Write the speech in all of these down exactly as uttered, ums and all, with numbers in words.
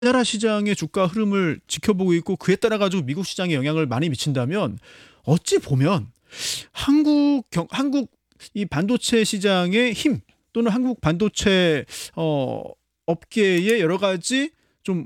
우리나라 시장의 주가 흐름을 지켜보고 있고 그에 따라 가지고 미국 시장에 영향을 많이 미친다면 어찌 보면 한국 경, 한국 이 반도체 시장의 힘 또는 한국 반도체 어, 업계의 여러 가지 좀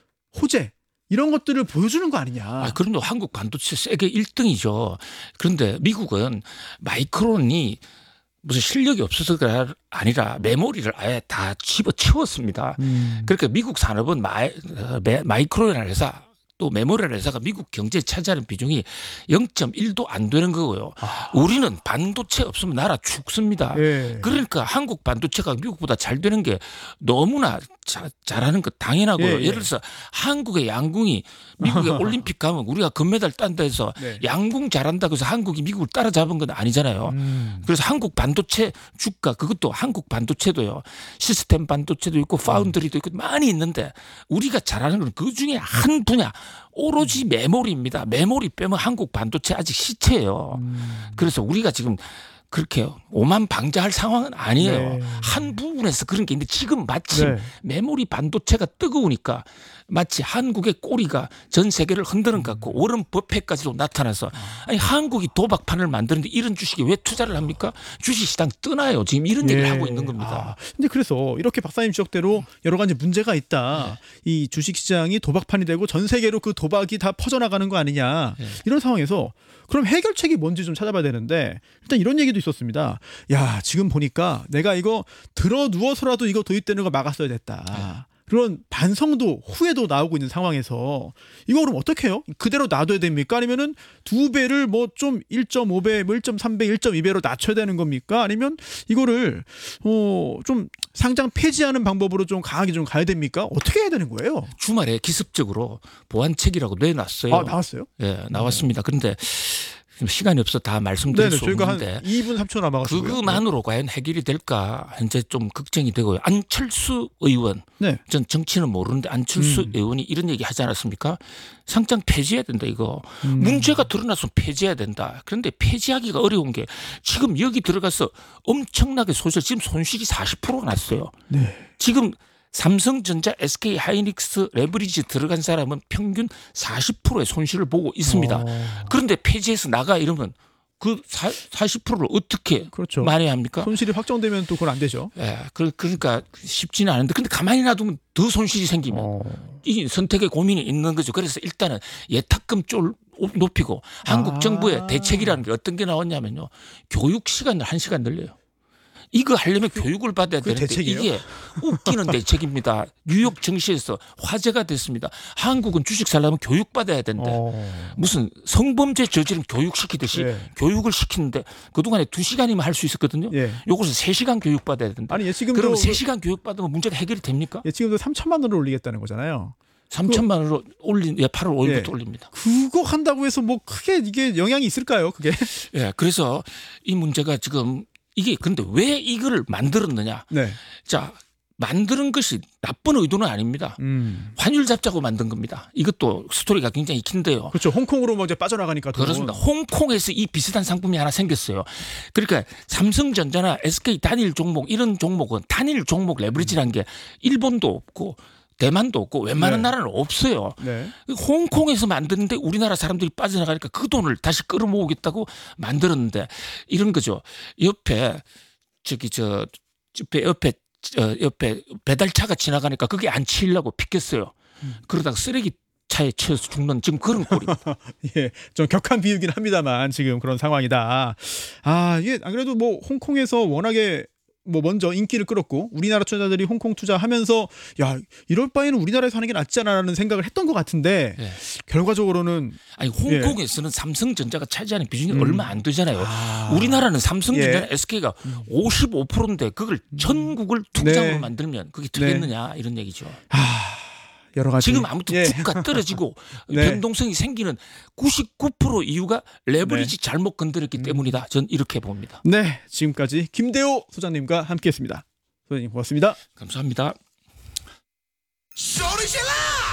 호재 이런 것들을 보여주는 거 아니냐. 아, 그럼요. 한국 반도체 세계 일 등이죠. 그런데 미국은 마이크론이 무슨 실력이 없어서가 아니라 메모리를 아예 다 집어치웠습니다. 음. 그러니까 미국 산업은 마이, 마이크론이라는 회사 또 메모리라는 회사가 미국 경제에 차지하는 비중이 영 점 일도 안 되는 거고요. 아. 우리는 반도체 없으면 나라 죽습니다. 예. 그러니까 한국 반도체가 미국보다 잘 되는 게 너무나 자, 잘하는 것 당연하고요. 예, 예. 예를 들어서 한국의 양궁이 미국에 올림픽 가면 우리가 금메달 딴다 해서 네. 양궁 잘한다고 해서 한국이 미국을 따라잡은 건 아니잖아요. 음. 그래서 한국 반도체 주가 그것도 한국 반도체도요. 시스템 반도체도 있고 파운드리도 있고 많이 있는데 우리가 잘하는 건 그 중에 한 분야 오로지 메모리입니다. 메모리 빼면 한국 반도체 아직 시체예요. 음. 그래서 우리가 지금 그렇게 오만방자할 상황은 아니에요. 네. 한 부분에서 그런 게 있는데 지금 마침 네. 메모리 반도체가 뜨거우니까 마치 한국의 꼬리가 전 세계를 흔드는 것 같고 워런 버핏까지도 나타나서 아니 한국이 도박판을 만드는데 이런 주식에 왜 투자를 합니까? 주식시장 뜨나요? 지금 이런 네. 얘기를 하고 있는 겁니다. 아, 근데 그래서 이렇게 박사님 지적대로 여러 가지 문제가 있다. 네. 이 주식시장이 도박판이 되고 전 세계로 그 도박이 다 퍼져나가는 거 아니냐. 네. 이런 상황에서 그럼 해결책이 뭔지 좀 찾아봐야 되는데 일단 이런 얘기도 있었습니다. 야 지금 보니까 내가 이거 들어 누워서라도 이거 도입되는 거 막았어야 됐다. 네. 그런 반성도 후회도 나오고 있는 상황에서 이거 그럼 어떻게 해요? 그대로 놔둬야 됩니까? 아니면은 두 배를 뭐 좀 일 점 오 배, 뭐 일 점 삼 배, 일 점 이 배로 낮춰야 되는 겁니까? 아니면 이거를 어 좀 상장 폐지하는 방법으로 좀 강하게 좀 가야 됩니까? 어떻게 해야 되는 거예요? 주말에 기습적으로 보완책이라고 내놨어요. 아 나왔어요? 예, 나왔습니다. 그런데 시간이 없어 다 말씀드릴 네네, 수 없는데 한 이 분 삼 초 남아가지고요. 그것만으로 과연 해결이 될까 현재 좀 걱정이 되고요. 안철수 의원, 네. 전 정치는 모르는데 안철수 음. 의원이 이런 얘기 하지 않았습니까? 상장 폐지해야 된다 이거. 음. 문제가 드러났으면 폐지해야 된다. 그런데 폐지하기가 어려운 게 지금 여기 들어가서 엄청나게 소실 지금 손실이 사십 퍼센트가 났어요. 네. 지금 삼성전자, 에스케이 하이닉스 레버리지 들어간 사람은 평균 사십 퍼센트의 손실을 보고 있습니다. 오. 그런데 폐지해서 나가 이러면 그 사십 퍼센트를 어떻게 그렇죠. 만회합니까? 손실이 확정되면 또 그건 안 되죠. 예, 그러니까 쉽지는 않은데 근데 가만히 놔두면 더 손실이 생기면 오. 이 선택의 고민이 있는 거죠. 그래서 일단은 예탁금 좀 높이고 한국 아. 정부의 대책이라는 게 어떤 게 나왔냐면요. 교육 시간을 한 시간 늘려요. 이거 하려면 그, 교육을 받아야 되는데 대책이에요? 이게 웃기는 대책입니다. 뉴욕 증시에서 화제가 됐습니다. 한국은 주식 살려면 교육받아야 된대. 어. 무슨 성범죄 저지른 교육시키듯이 예. 교육을 시키는데 그동안에 두 시간이면 할 수 있었거든요. 예. 요것은 세 시간 교육받아야 된다. 아니, 예, 지금도 그럼 세 시간 교육받으면 문제가 해결이 됩니까? 예, 지금도 삼천만 원을 올리겠다는 거잖아요. 삼천만 원으로 올린, 예, 팔월 오일부터 예. 올립니다. 그거 한다고 해서 뭐 크게 이게 영향이 있을까요? 그게? 예, 그래서 이 문제가 지금 이게 그런데 왜 이거를 만들었느냐? 네. 자, 만드는 것이 나쁜 의도는 아닙니다. 음. 환율 잡자고 만든 겁니다. 이것도 스토리가 굉장히 긴데요. 그렇죠. 홍콩으로 먼저 빠져나가니까. 돈. 그렇습니다. 홍콩에서 이 비슷한 상품이 하나 생겼어요. 그러니까 삼성전자나 에스케이 단일 종목 이런 종목은 단일 종목 레버리지라는 게 일본도 없고 대만도 없고 웬만한 네. 나라는 없어요. 네. 홍콩에서 만드는데 우리나라 사람들이 빠져나가니까 그 돈을 다시 끌어모으겠다고 만들었는데 이런 거죠. 옆에 저기 저 옆에 옆에 저 옆에 배달차가 지나가니까 그게 안 치려고 비켰어요. 음. 그러다가 쓰레기 차에 치여서 죽는 지금 그런 꼴입니다. 예, 좀 격한 비유긴 합니다만 지금 그런 상황이다. 아 이게 안 그래도 뭐 홍콩에서 워낙에 뭐 먼저 인기를 끌었고 우리나라 투자자들이 홍콩 투자하면서 야 이럴 바에는 우리나라에서 하는 게 낫지 않아라는 생각을 했던 것 같은데 네. 결과적으로는 아니 홍콩에서는 예. 삼성전자가 차지하는 비중이 음. 얼마 안 되잖아요. 아. 우리나라는 삼성전자, 예. 에스케이가 음. 오십오 퍼센트인데 그걸 전국을 통장으로 네. 만들면 그게 되겠느냐 네. 이런 얘기죠. 아. 여러 가지. 지금 아무튼 예. 주가 떨어지고 네. 변동성이 생기는 구십구 퍼센트 이유가 레버리지 네. 잘못 건드렸기 때문이다. 전 이렇게 봅니다. 네, 지금까지 김대호 소장님과 함께했습니다. 소장님 고맙습니다. 감사합니다.